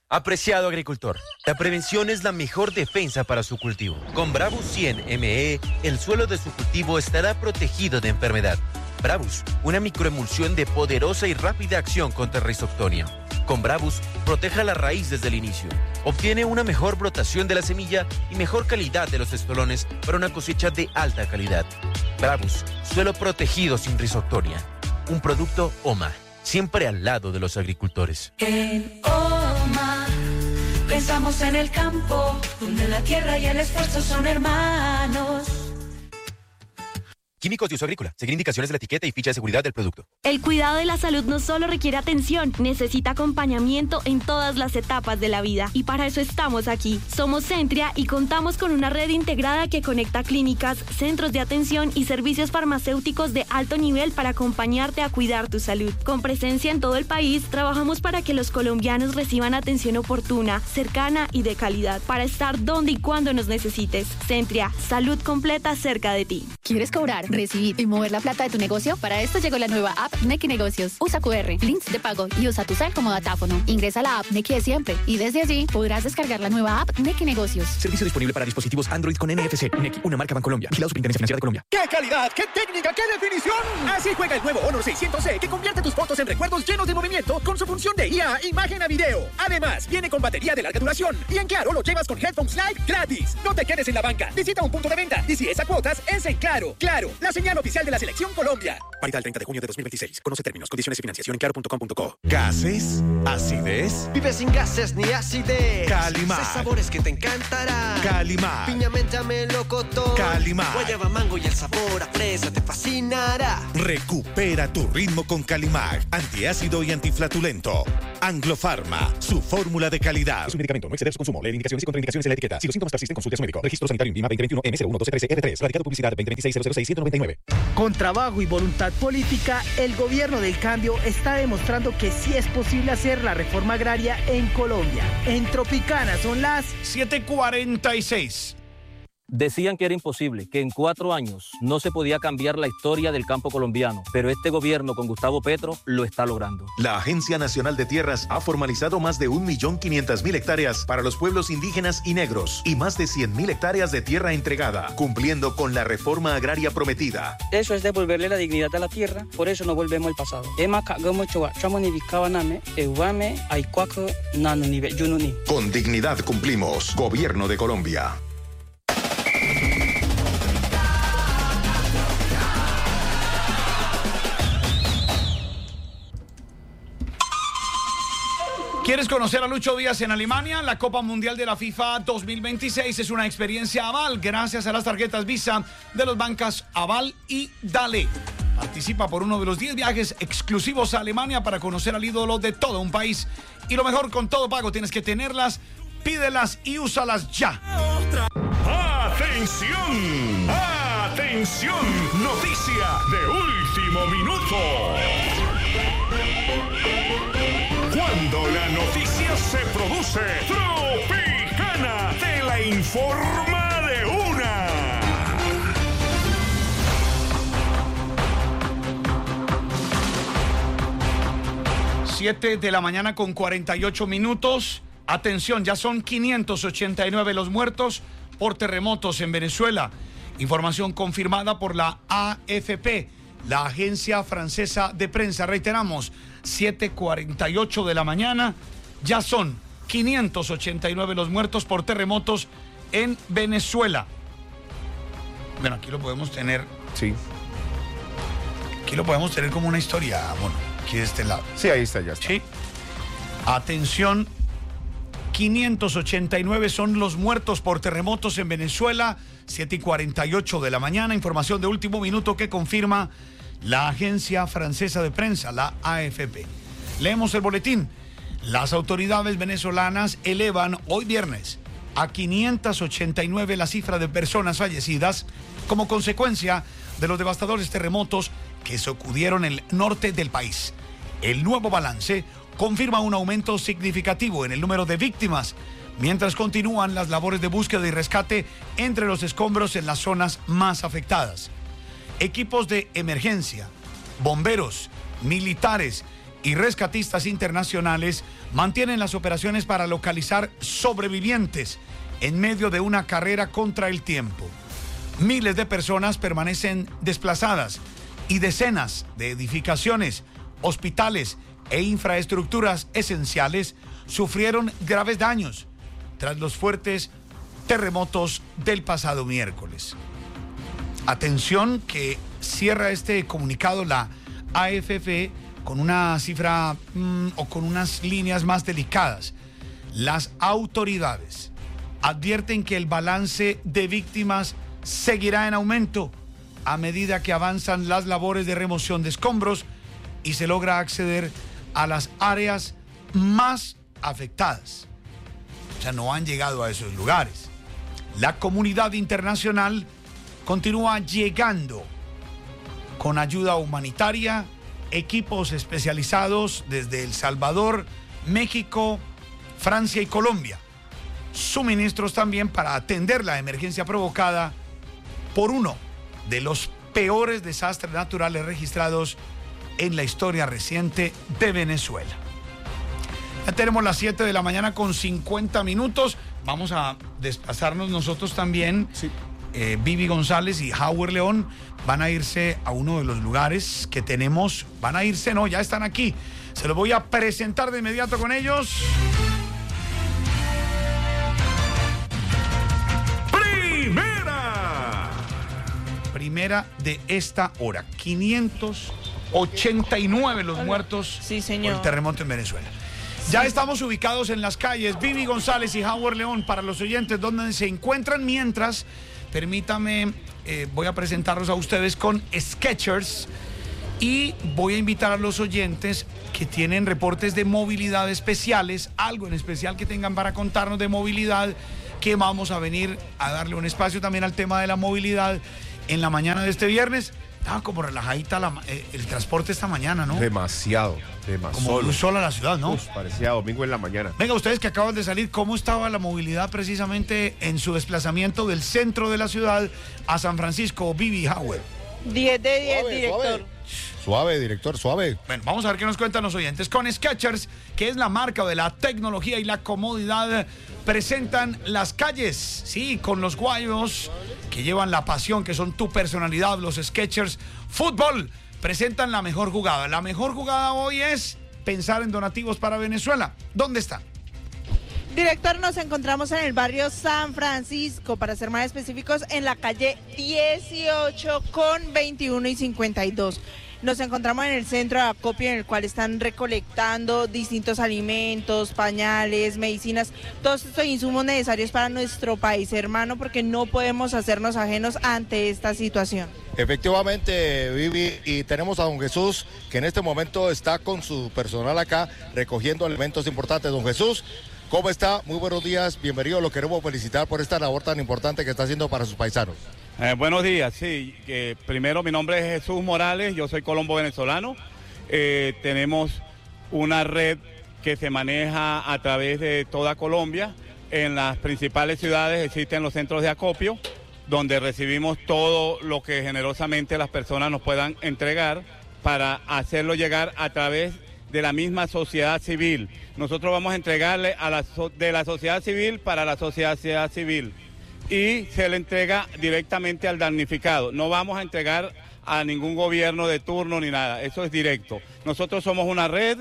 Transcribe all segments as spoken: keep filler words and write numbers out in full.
Apreciado agricultor, la prevención es la mejor defensa para su cultivo. Con Bravus cien M E, el suelo de su cultivo estará protegido de enfermedad. Bravus, una microemulsión de poderosa y rápida acción contra Rhizoctonia. Con Bravus, proteja la raíz desde el inicio. Obtiene una mejor brotación de la semilla y mejor calidad de los estolones para una cosecha de alta calidad. Bravus, suelo protegido sin Rhizoctonia. Un producto OMA, siempre al lado de los agricultores. En OMA pensamos en el campo, donde la tierra y el esfuerzo son hermanos. Químicos de uso agrícola. Seguir indicaciones de la etiqueta y ficha de seguridad del producto. El cuidado de la salud no solo requiere atención, necesita acompañamiento en todas las etapas de la vida. Y para eso estamos aquí. Somos Centria y contamos con una red integrada que conecta clínicas, centros de atención y servicios farmacéuticos de alto nivel para acompañarte a cuidar tu salud. Con presencia en todo el país, trabajamos para que los colombianos reciban atención oportuna, cercana y de calidad, para estar donde y cuando nos necesites. Centria, salud completa cerca de ti. ¿Quieres cobrar, recibir y mover la plata de tu negocio? Para esto llegó la nueva app Nequi Negocios. Usa Q R, links de pago y usa tu cel como datáfono. Ingresa a la app Nequi de siempre y desde allí podrás descargar la nueva app Nequi Negocios. Servicio disponible para dispositivos Android con N F C. Nequi, una marca Bancolombia. Vigilado Superintendencia Financiera de Colombia. ¡Qué calidad! ¡Qué técnica! ¡Qué definición! Así juega el nuevo Honor seiscientos C, que convierte tus fotos en recuerdos llenos de movimiento con su función de I A, imagen a video. Además, viene con batería de larga duración y en Claro lo llevas con Headphones Live gratis. No te quedes en la banca. Visita un punto de venta y si es a cuotas, es en Claro. Claro, la señal oficial de la Selección Colombia. Válido el treinta de junio de dos mil veintiséis. Conoce términos, condiciones y financiación en claro punto com punto co. ¿Gases? ¿Acidez? Vive sin gases ni acidez. Calimar. Sé sabores que te encantarán. Calimar. Piña, menta, melocotón. Calimar. Guayaba, mango y el sabor a fresa te fascinará. Recupera tu ritmo con Calimar. Antiácido y antiflatulento. Anglofarma, su fórmula de calidad. Es un medicamento, no exceder su consumo. Leer indicaciones y contraindicaciones en la etiqueta. Si los síntomas persisten, consulte a su médico. Registro sanitario INVIMA veinte veintiuno M cero uno doce trece R tres. Radicado publicidad veinte veintiséis cero cero seis siete noventa y nueve. Con trabajo y voluntad política, el gobierno del cambio está demostrando que sí es posible hacer la reforma agraria en Colombia. En Tropicana son las siete cuarenta y seis. Decían que era imposible, que en cuatro años no se podía cambiar la historia del campo colombiano, pero este gobierno con Gustavo Petro lo está logrando. La Agencia Nacional de Tierras ha formalizado más de un millón quinientas mil hectáreas para los pueblos indígenas y negros y más de cien mil hectáreas de tierra entregada, cumpliendo con la reforma agraria prometida. Eso es devolverle la dignidad a la tierra, por eso no volvemos al pasado. Con dignidad cumplimos. Gobierno de Colombia. ¿Quieres conocer a Lucho Díaz en Alemania? La Copa Mundial de la FIFA dos mil veintiséis es una experiencia Aval gracias a las tarjetas Visa de los bancos Aval y Dale. Participa por uno de los diez viajes exclusivos a Alemania para conocer al ídolo de todo un país. Y lo mejor, con todo pago tienes que tenerlas, pídelas y úsalas ya. ¡Atención! ¡Atención! Noticia de último minuto. Cuando la noticia se produce, Tropicana te la informa de una. siete de la mañana con cuarenta y ocho minutos. Atención, ya son quinientos ochenta y nueve los muertos por terremotos en Venezuela. Información confirmada por la A F P, la agencia francesa de prensa. Reiteramos, siete cuarenta y ocho de la mañana, ya son quinientos ochenta y nueve los muertos por terremotos en Venezuela. Bueno, aquí lo podemos tener. Sí. Aquí lo podemos tener como una historia, bueno, aquí de este lado. Sí, ahí está, ya está. Sí. Atención, quinientos ochenta y nueve son los muertos por terremotos en Venezuela, siete y cuarenta y ocho de la mañana. Información de último minuto que confirma la agencia francesa de prensa, la A F P. Leemos el boletín. Las autoridades venezolanas elevan hoy viernes a quinientos ochenta y nueve la cifra de personas fallecidas como consecuencia de los devastadores terremotos que sacudieron el norte del país. El nuevo balance confirma un aumento significativo en el número de víctimas, mientras continúan las labores de búsqueda y rescate entre los escombros en las zonas más afectadas. Equipos de emergencia, bomberos, militares y rescatistas internacionales mantienen las operaciones para localizar sobrevivientes en medio de una carrera contra el tiempo. Miles de personas permanecen desplazadas y decenas de edificaciones, hospitales e infraestructuras esenciales sufrieron graves daños tras los fuertes terremotos del pasado miércoles. Atención, que cierra este comunicado la A F P con una cifra mmm, o con unas líneas más delicadas. Las autoridades advierten que el balance de víctimas seguirá en aumento a medida que avanzan las labores de remoción de escombros y se logra acceder a las áreas más afectadas. O sea, no han llegado a esos lugares. La comunidad internacional continúa llegando con ayuda humanitaria, equipos especializados desde El Salvador, México, Francia y Colombia. Suministros también para atender la emergencia provocada por uno de los peores desastres naturales registrados en la historia reciente de Venezuela. Ya tenemos las siete de la mañana con cincuenta minutos. Vamos a desplazarnos nosotros también. Sí. Eh, Vivi González y Howard León van a irse a uno de los lugares que tenemos. Van a irse, no, ya están aquí. Se los voy a presentar de inmediato con ellos. Primera. Primera de esta hora. quinientos ochenta y nueve los muertos sí, señor. por el terremoto en Venezuela. Ya estamos ubicados en las calles. Vivi González y Howard León, para los oyentes, donde se encuentran. Mientras, permítame, eh, voy a presentarlos a ustedes con Skechers y voy a invitar a los oyentes que tienen reportes de movilidad especiales, algo en especial que tengan para contarnos de movilidad, que vamos a venir a darle un espacio también al tema de la movilidad en la mañana de este viernes. Estaba como relajadita la, eh, el transporte esta mañana, ¿no? Demasiado, demasiado. Como muy sola la ciudad, ¿no? Uf, parecía domingo en la mañana. Venga, ustedes que acaban de salir, ¿cómo estaba la movilidad precisamente en su desplazamiento del centro de la ciudad a San Francisco? Vivi, Howard. diez de diez, suave, director. Suave. Suave, director, suave. Bueno, vamos a ver qué nos cuentan los oyentes. Con Skechers, que es la marca de la tecnología y la comodidad, presentan las calles, sí, con los guayos que llevan la pasión, que son tu personalidad, los Skechers Fútbol. Presentan la mejor jugada. La mejor jugada hoy es pensar en donativos para Venezuela. ¿Dónde está? Director, nos encontramos en el barrio San Francisco, para ser más específicos, en la calle dieciocho con veintiuno y cincuenta y dos. Nos encontramos en el centro de acopio, en el cual están recolectando distintos alimentos, pañales, medicinas, todos estos insumos necesarios para nuestro país hermano, porque no podemos hacernos ajenos ante esta situación. Efectivamente, Vivi, y tenemos a don Jesús, que en este momento está con su personal acá recogiendo elementos importantes. Don Jesús, ¿cómo está? Muy buenos días, bienvenido, lo queremos felicitar por esta labor tan importante que está haciendo para sus paisanos. Eh, buenos días, sí, eh, primero mi nombre es Jesús Morales, yo soy colombo venezolano, eh, tenemos una red que se maneja a través de toda Colombia. En las principales ciudades existen los centros de acopio, donde recibimos todo lo que generosamente las personas nos puedan entregar para hacerlo llegar a través de la misma sociedad civil. Nosotros vamos a entregarle a la so- de la sociedad civil para la sociedad civil y se le entrega directamente al damnificado. No vamos a entregar a ningún gobierno de turno ni nada, eso es directo. Nosotros somos una red,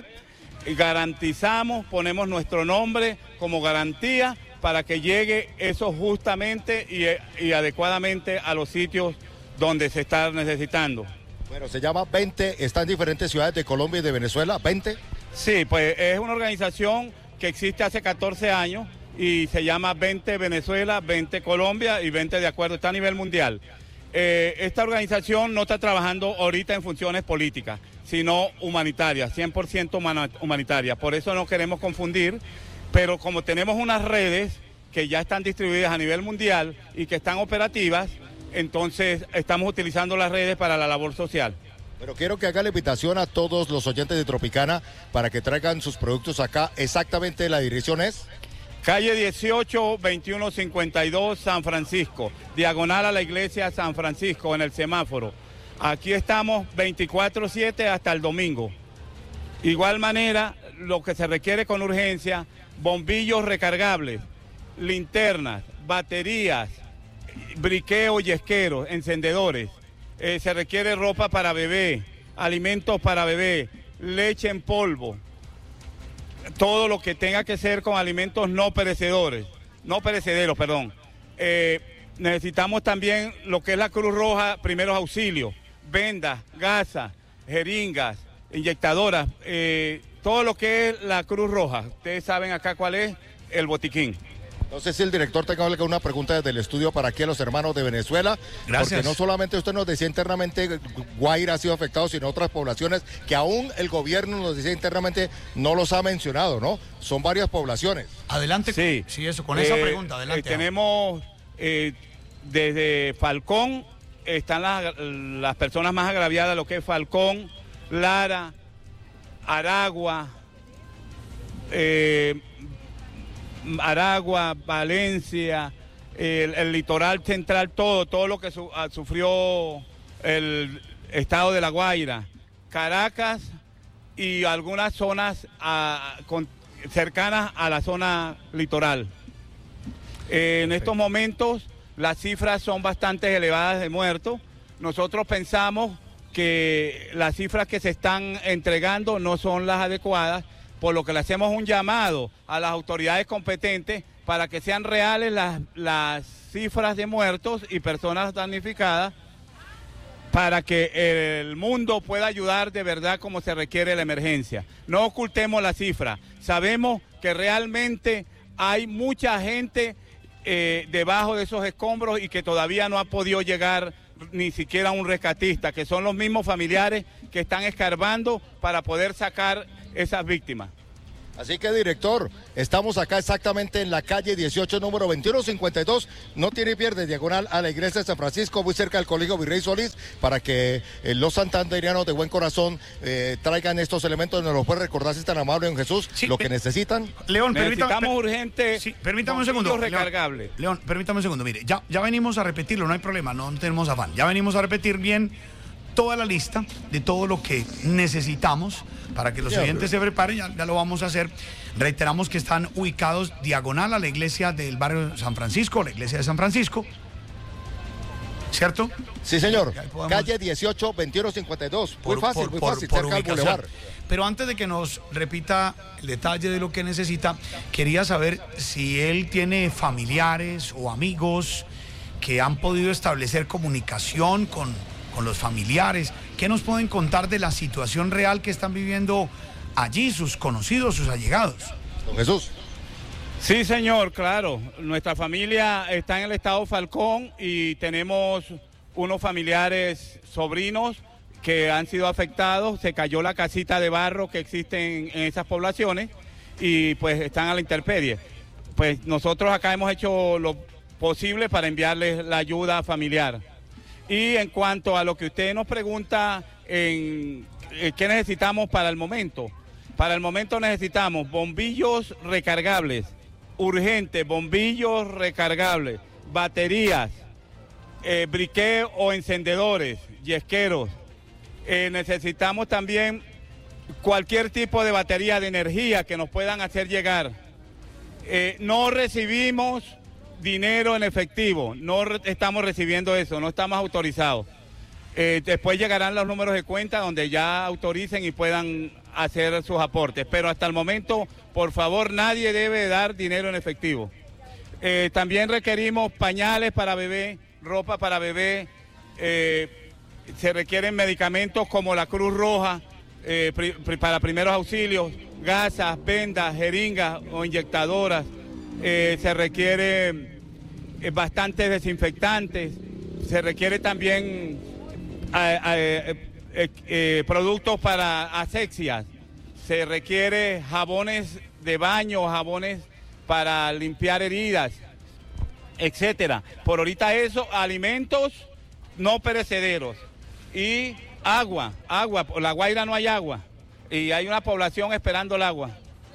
garantizamos, ponemos nuestro nombre como garantía para que llegue eso justamente y, y adecuadamente a los sitios donde se está necesitando. Bueno, se llama veinte, está en diferentes ciudades de Colombia y de Venezuela, veinte. Sí, pues es una organización que existe hace catorce años y se llama veinte Venezuela, veinte Colombia y veinte de acuerdo, está a nivel mundial. Eh, esta organización no está trabajando ahorita en funciones políticas, sino humanitarias, cien por ciento humanitarias. Por eso no queremos confundir, pero como tenemos unas redes que ya están distribuidas a nivel mundial y que están operativas, entonces estamos utilizando las redes para la labor social. Pero quiero que haga la invitación a todos los oyentes de Tropicana para que traigan sus productos acá. Exactamente la dirección es... Calle dieciocho, veintiuno cincuenta y dos, San Francisco, diagonal a la iglesia San Francisco, en el semáforo. Aquí estamos veinticuatro siete hasta el domingo. Igual manera, lo que se requiere con urgencia, bombillos recargables, linternas, baterías, briqueo y esqueros, encendedores. Eh, se requiere ropa para bebé, alimentos para bebé, leche en polvo, todo lo que tenga que ser con alimentos no perecedores, no perecederos, perdón. Eh, necesitamos también lo que es la Cruz Roja, primeros auxilios, vendas, gasas, jeringas, inyectadoras, eh, todo lo que es la Cruz Roja. Ustedes saben acá cuál es el botiquín. No sé si el director tenga una pregunta desde el estudio para aquí a los hermanos de Venezuela. Gracias. Porque no solamente usted nos decía internamente Guaira ha sido afectado, sino otras poblaciones que aún el gobierno nos decía internamente no los ha mencionado, ¿no? Son varias poblaciones. Adelante. Sí, sí eso, con esa eh, pregunta, adelante. Eh, tenemos eh, desde Falcón, están las, las personas más agraviadas, lo que es Falcón, Lara, Aragua, eh, Aragua, Valencia, el, el litoral central, todo, todo lo que su, a, sufrió el estado de La Guaira, Caracas y algunas zonas a, con, cercanas a la zona litoral. Eh, en estos momentos las cifras son bastante elevadas de muertos. Nosotros pensamos que las cifras que se están entregando no son las adecuadas, por lo que le hacemos un llamado a las autoridades competentes para que sean reales las, las cifras de muertos y personas damnificadas, para que el mundo pueda ayudar de verdad como se requiere la emergencia. No ocultemos la cifra, sabemos que realmente hay mucha gente eh, debajo de esos escombros y que todavía no ha podido llegar ni siquiera un rescatista, que son los mismos familiares que están escarbando para poder sacar esas víctimas. Así que, director, estamos acá exactamente en la calle dieciocho, número veintiuno cincuenta y dos, no tiene pierde, diagonal a la iglesia de San Francisco, muy cerca del Colegio Virrey Solís, para que eh, los santanderianos de buen corazón eh, traigan estos elementos. ¿Nos los puede recordar, si es tan amable, don Jesús, sí, lo que necesitan? León, necesitamos permítame, urgente. Sí, permítame un segundo. Recargable. León, León, permítame un segundo. Mire, ya, ya venimos a repetirlo, no hay problema, no tenemos afán. Ya venimos a repetir bien toda la lista de todo lo que necesitamos para que los sí, oyentes se preparen, ya, ya lo vamos a hacer. Reiteramos que están ubicados diagonal a la iglesia del barrio San Francisco, la iglesia de San Francisco, ¿cierto? Sí, señor. Podemos... Calle dieciocho, veintiuno cincuenta y dos. Muy por, fácil, por, muy por, fácil, por cerca del bulevar. Pero antes de que nos repita el detalle de lo que necesita, quería saber si él tiene familiares o amigos que han podido establecer comunicación con, con los familiares. ¿Qué nos pueden contar de la situación real que están viviendo allí, sus conocidos, sus allegados? Don Jesús. Sí, señor, claro. Nuestra familia está en el estado Falcón y tenemos unos familiares sobrinos que han sido afectados. Se cayó la casita de barro que existe en, en esas poblaciones y pues están a la intemperie. Pues nosotros acá hemos hecho lo posible para enviarles la ayuda familiar. Y en cuanto a lo que usted nos pregunta, en, en ¿qué necesitamos para el momento? Para el momento necesitamos bombillos recargables, urgentes, bombillos recargables, baterías, eh, briqueo o encendedores, yesqueros. Eh, necesitamos también cualquier tipo de batería de energía que nos puedan hacer llegar. Eh, no recibimos dinero en efectivo, no re estamos recibiendo eso, no estamos autorizados. Eh, después llegarán los números de cuenta donde ya autoricen y puedan hacer sus aportes, pero hasta el momento, por favor, nadie debe dar dinero en efectivo. Eh, también requerimos pañales para bebé, ropa para bebé, eh, se requieren medicamentos como la Cruz Roja eh, pri pri para primeros auxilios, gasas, vendas, jeringas o inyectadoras, eh, se requiere eh, bastantes desinfectantes, se requiere también eh, eh, eh, eh, productos para asepsias, se requiere jabones de baño, jabones para limpiar heridas, etcétera. Por ahorita eso, alimentos no perecederos y agua, agua, por La Guaira no hay agua y hay una población esperando el agua.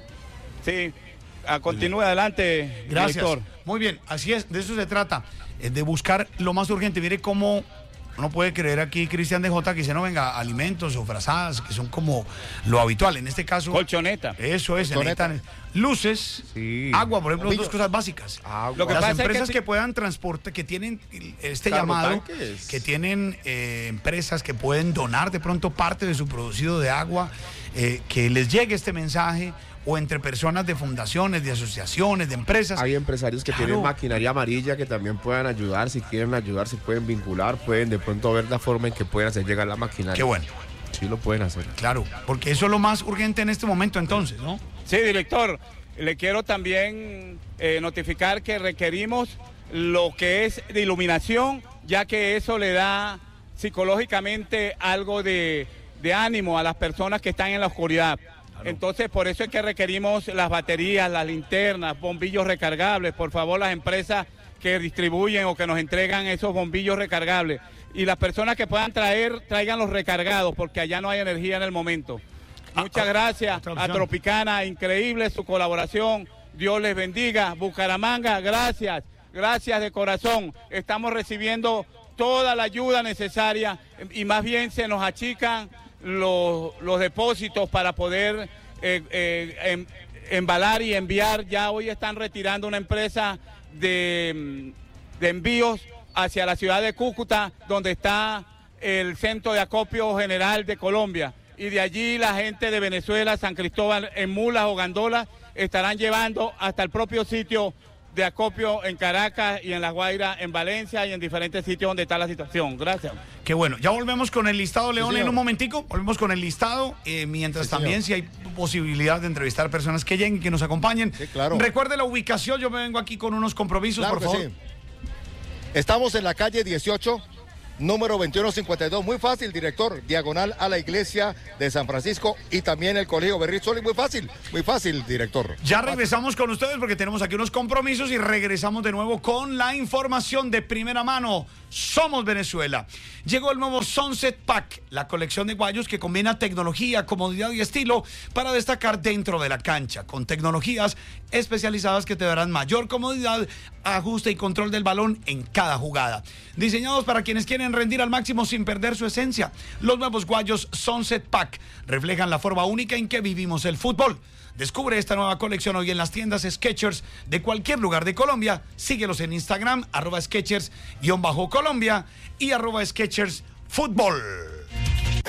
Sí, continúe adelante, gracias. Director. Muy bien, así es, de eso se trata, de buscar lo más urgente. Mire cómo Uno puede creer aquí, Cristian de Jota, que dice, no, venga, alimentos o frazadas, que son como lo habitual. En este caso... Colchoneta. Eso es, Colchoneta. necesitan luces, sí. agua, por ejemplo, Bombillo. dos cosas básicas. Agua. Lo que Las pasa es que empresas sí- que puedan transportar, que tienen este Carro llamado, tanques. que tienen eh, empresas que pueden donar de pronto parte de su producido de agua, eh, que les llegue este mensaje, o entre personas de fundaciones, de asociaciones, de empresas. Hay empresarios que Claro. tienen maquinaria amarilla que también puedan ayudar, si quieren ayudar, si pueden vincular, pueden de pronto ver la forma en que pueden hacer llegar la maquinaria. Qué bueno. Sí lo pueden hacer. Claro, porque eso es lo más urgente en este momento entonces, ¿no? Sí, director, le quiero también eh, notificar que requerimos lo que es de iluminación, ya que eso le da psicológicamente algo de, de ánimo a las personas que están en la oscuridad. Entonces, por eso es que requerimos las baterías, las linternas, bombillos recargables. Por favor, las empresas que distribuyen o que nos entregan esos bombillos recargables. Y las personas que puedan traer, traigan los recargados, porque allá no hay energía en el momento. Muchas gracias a Tropicana, increíble su colaboración. Dios les bendiga. Bucaramanga, gracias, gracias de corazón. Estamos recibiendo toda la ayuda necesaria y más bien se nos achican los, los depósitos para poder eh, eh, em, embalar y enviar. Ya hoy están retirando una empresa de, de envíos hacia la ciudad de Cúcuta, donde está el Centro de Acopio General de Colombia. Y de allí la gente de Venezuela, San Cristóbal, en mulas o gandolas, estarán llevando hasta el propio sitio de acopio en Caracas y en La Guaira, en Valencia y en diferentes sitios donde está la situación. Gracias. Qué bueno. Ya volvemos con el listado, León, señor. en un momentico. Volvemos con el listado, eh, mientras Sí, también señor. si hay posibilidad de entrevistar personas que lleguen, que nos acompañen. Sí, claro. Recuerde la ubicación, yo me vengo aquí con unos compromisos, Claro por que favor. sí. Estamos en la calle dieciocho, número veintiuno cincuenta y dos. Muy fácil, director. Diagonal a la iglesia de San Francisco y también el Colegio Berrizoli. Muy fácil, muy fácil, director. Ya regresamos con ustedes porque tenemos aquí unos compromisos y regresamos de nuevo con la información de primera mano. Somos Venezuela. Llegó el nuevo Sunset Pack, la colección de guayos que combina tecnología, comodidad y estilo para destacar dentro de la cancha, con tecnologías especializadas que te darán mayor comodidad, ajuste y control del balón en cada jugada. Diseñados para quienes quieren rendir al máximo sin perder su esencia, los nuevos guayos Sunset Pack reflejan la forma única en que vivimos el fútbol. Descubre esta nueva colección hoy en las tiendas Skechers de cualquier lugar de Colombia. Síguelos en Instagram, arroba Skechers-Colombia y arroba Skechers Fútbol.